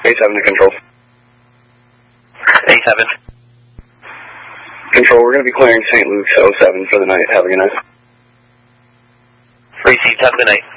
A7 to Control. A7. Control, we're going to be clearing St. Luke's 07 for the night. Have a good night. Received. Have a good night.